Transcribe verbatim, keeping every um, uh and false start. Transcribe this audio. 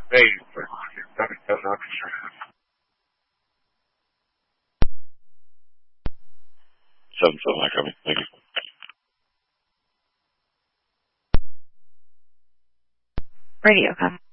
Hey, seven seven nine coming. Thank you. Radio, come.